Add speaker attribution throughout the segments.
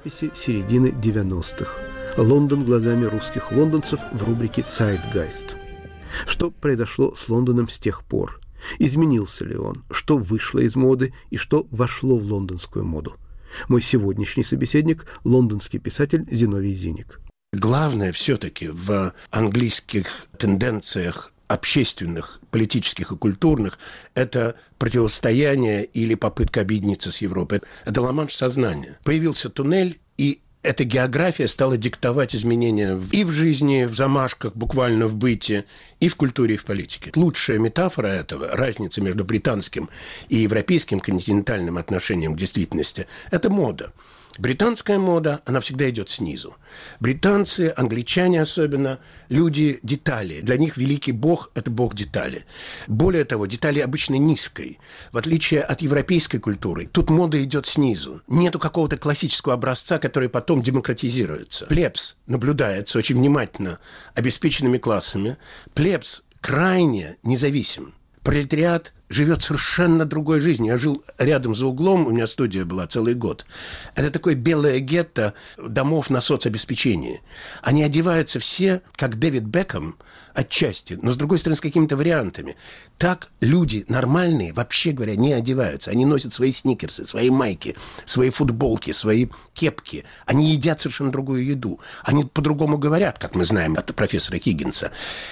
Speaker 1: Записи середины 90-х. Лондон глазами русских лондонцев в рубрике «Zeitgeist». Что произошло с Лондоном с тех пор? Изменился ли он? Что вышло из моды и что вошло в лондонскую моду? Мой сегодняшний собеседник – лондонский писатель Зиновий Зиник.
Speaker 2: Главное все-таки в английских тенденциях общественных, политических и культурных – это противостояние или попытка объединиться с Европой. Это ла-манш сознания. Появился туннель, и эта география стала диктовать изменения и в жизни, в замашках, буквально в быте, и в культуре, и в политике. Лучшая метафора этого, разница между британским и европейским континентальным отношением к действительности – это мода. Британская мода, она всегда идет снизу. Британцы, англичане особенно, люди детали. Для них великий бог – это бог детали. Более того, детали обычно низкой. В отличие от европейской культуры, тут мода идет снизу. Нету какого-то классического образца, который потом демократизируется. Плебс наблюдается очень внимательно обеспеченными классами. Плебс крайне независим. Пролетариат живет совершенно другой жизнью. Я жил рядом за углом, у меня студия была целый год. Это такое белое гетто домов на соцобеспечении. Они одеваются все, как Дэвид Бекхэм, отчасти, но, с другой стороны, с какими-то вариантами. Так люди нормальные, вообще говоря, не одеваются. Они носят свои сникерсы, свои майки, свои футболки, свои кепки. Они едят совершенно другую еду. Они по-другому говорят, как мы знаем от профессора Хиггинса.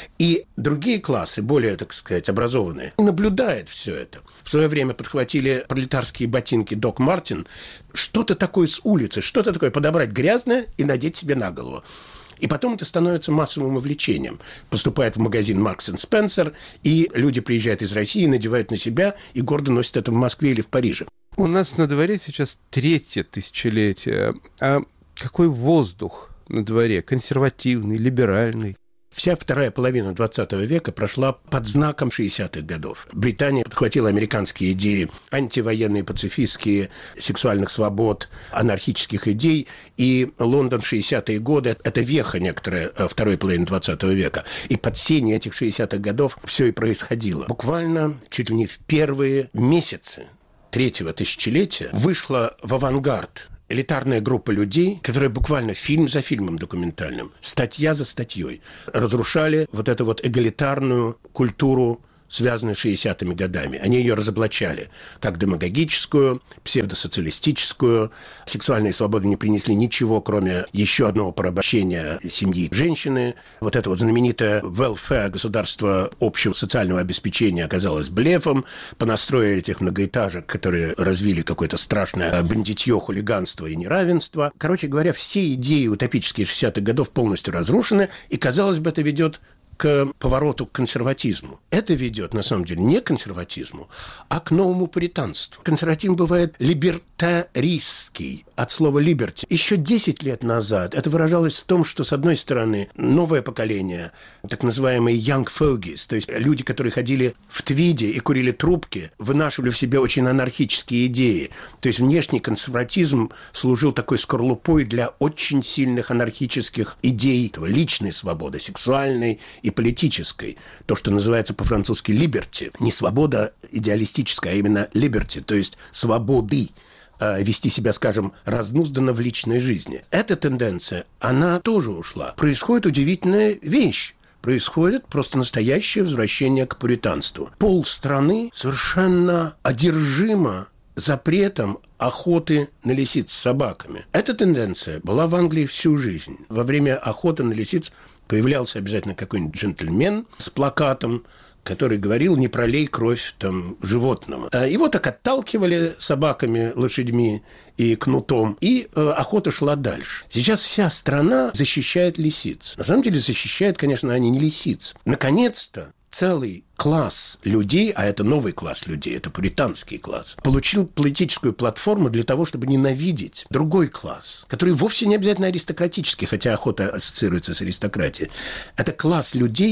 Speaker 2: И другие классы, более, так сказать, образованные, наблюдают все это. В свое время подхватили пролетарские ботинки Док Мартин. Что-то такое с улицы, что-то такое подобрать грязное и надеть себе на голову. И потом это становится массовым увлечением. Поступает в магазин Маркс энд Спенсер, и люди приезжают из России, надевают на себя и гордо носят это в Москве или в Париже.
Speaker 3: У нас на дворе сейчас 3-е тысячелетие. А какой воздух на дворе? Консервативный, либеральный?
Speaker 2: Вся вторая половина 20 века прошла под знаком 60-х годов. Британия подхватила американские идеи, антивоенные, пацифистские, сексуальных свобод, анархических идей. И Лондон в 60-е годы – это веха некоторая второй половины 20 века. И под сенью этих 60-х годов все и происходило. Буквально чуть ли не в первые месяцы третьего тысячелетия вышла в авангард элитарная группа людей, которые буквально фильм за фильмом документальным, статья за статьей разрушали вот эту вот эгалитарную культуру, связанную с 60-ми годами. Они ее разоблачали как демагогическую, псевдосоциалистическую. Сексуальные свободы не принесли ничего, кроме еще одного порабощения семьи женщины. Вот это вот знаменитое welfare, государство общего социального обеспечения, оказалось блефом. Понастроили этих многоэтажек, которые развили какое-то страшное бандитье, хулиганство и неравенство. Короче говоря, все идеи утопические 60-х годов полностью разрушены, и, казалось бы, это ведет к повороту к консерватизму. Это ведет, на самом деле, не к консерватизму, а к новому пуританству. Консерватизм бывает либертаристский, от слова «liberty». Еще 10 лет назад это выражалось в том, что, с одной стороны, новое поколение, так называемые young fogies, то есть люди, которые ходили в твиде и курили трубки, вынашивали в себе очень анархические идеи. То есть внешний консерватизм служил такой скорлупой для очень сильных анархических идей личной свободы, сексуальной и политической. То, что называется по-французски «liberty». Не свобода идеалистическая, а именно «liberty», то есть свободы вести себя, скажем, разнузданно в личной жизни. Эта тенденция, она тоже ушла. Происходит удивительная вещь. Происходит просто настоящее возвращение к пуританству. Полстраны совершенно одержимо запретом охоты на лисиц с собаками. Эта тенденция была в Англии всю жизнь. Во время охоты на лисиц появлялся обязательно какой-нибудь джентльмен с плакатом, который говорил: не пролей кровь там животного. Его так отталкивали собаками, лошадьми и кнутом, и охота шла дальше. Сейчас вся страна защищает лисиц. На самом деле защищает, конечно, они не лисиц. Наконец-то целый класс людей, а это новый класс людей, это пуританский класс, получил политическую платформу для того, чтобы ненавидеть другой класс, который вовсе не обязательно аристократический, хотя охота ассоциируется с аристократией. Это класс людей,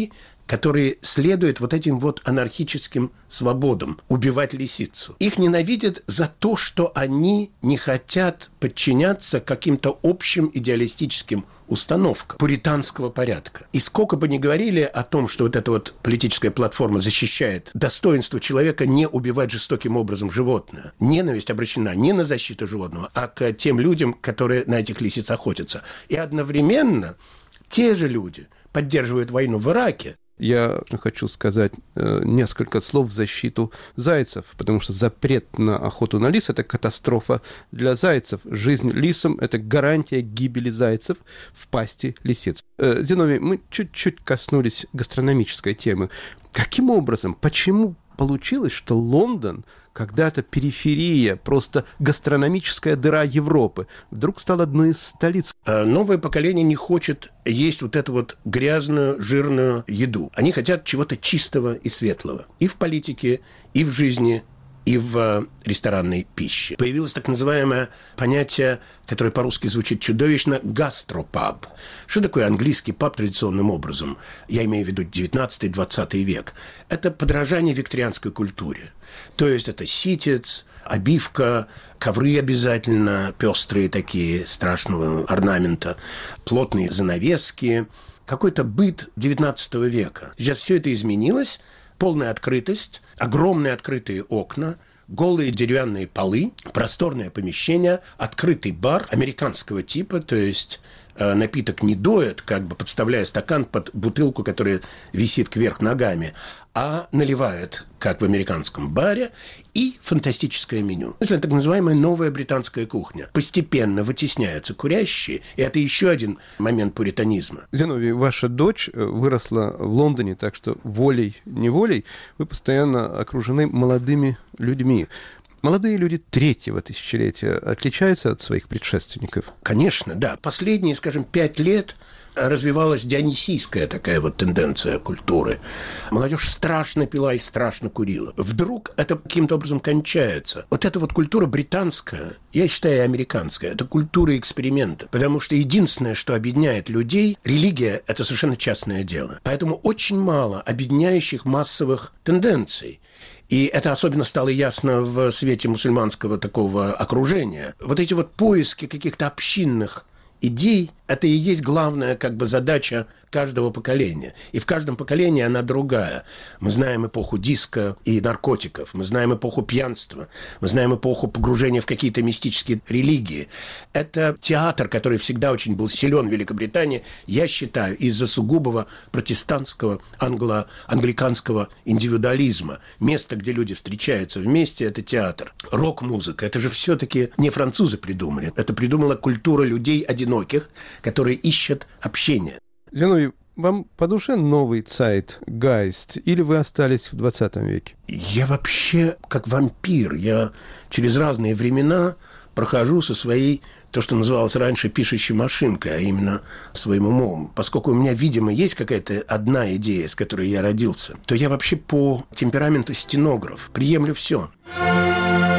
Speaker 2: которые следуют вот этим вот анархическим свободам, убивать лисицу. Их ненавидят за то, что они не хотят подчиняться каким-то общим идеалистическим установкам пуританского порядка. И сколько бы ни говорили о том, что вот эта вот политическая платформа защищает достоинство человека не убивать жестоким образом животное, ненависть обращена не на защиту животного, а к тем людям, которые на этих лисиц охотятся. И одновременно те же люди поддерживают войну в Ираке.
Speaker 3: Я хочу сказать несколько слов в защиту зайцев, потому что запрет на охоту на лис – это катастрофа для зайцев. Жизнь лисам – это гарантия гибели зайцев в пасти лисиц. Зиновий, мы чуть-чуть коснулись гастрономической темы. Каким образом, почему получилось, что Лондон, когда-то периферия, просто гастрономическая дыра Европы, вдруг стал одной из столиц?
Speaker 2: Новое поколение не хочет есть вот эту вот грязную, жирную еду. Они хотят чего-то чистого и светлого. И в политике, и в жизни, и в ресторанной пище. Появилось так называемое понятие, которое по-русски звучит чудовищно, гастропаб. Что такое английский паб традиционным образом? Я имею в виду 19-20 век. Это подражание викторианской культуре. То есть это ситец, обивка, ковры обязательно, пестрые такие, страшного орнамента, плотные занавески, какой-то быт 19 века. Сейчас все это изменилось. Полная открытость, огромные открытые окна, голые деревянные полы, просторное помещение, открытый бар американского типа, то есть напиток не доят, как бы подставляя стакан под бутылку, которая висит кверх ногами, а наливают, как в американском баре, и фантастическое меню. Это так называемая новая британская кухня. Постепенно вытесняются курящие, и это еще один момент пуританизма.
Speaker 3: Зиновий, ваша дочь выросла в Лондоне, так что волей-неволей вы постоянно окружены молодыми людьми. Молодые люди третьего тысячелетия отличаются от своих предшественников?
Speaker 2: Конечно, да. Последние, скажем, 5 лет развивалась дионисийская такая вот тенденция культуры. Молодежь страшно пила и страшно курила. Вдруг это каким-то образом кончается. Вот эта вот культура британская, я считаю, и американская, это культура эксперимента. Потому что единственное, что объединяет людей, религия – это совершенно частное дело. Поэтому очень мало объединяющих массовых тенденций. И это особенно стало ясно в свете мусульманского такого окружения. Вот эти вот поиски каких-то общинных идей – это и есть главная как бы задача каждого поколения. И в каждом поколении она другая. Мы знаем эпоху диска и наркотиков, мы знаем эпоху пьянства, мы знаем эпоху погружения в какие-то мистические религии. Это театр, который всегда очень был силен в Великобритании, я считаю, из-за сугубого протестантского, англиканского индивидуализма. Место, где люди встречаются вместе, это театр. Рок-музыка, это же все-таки не французы придумали. Это придумала культура людей одиноких, которые ищут общение.
Speaker 3: Зиновий, вам по душе новый Zeitgeist, или вы остались в 20 веке?
Speaker 2: Я вообще как вампир. Я через разные времена прохожу со своей, то, что называлось раньше, пишущей машинкой, а именно своим умом. Поскольку у меня, видимо, есть какая-то одна идея, с которой я родился, то я вообще по темпераменту стенограф. Приемлю все.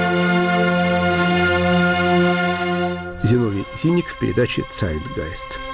Speaker 1: Зиновий Зинник в передаче «Zeitgeist».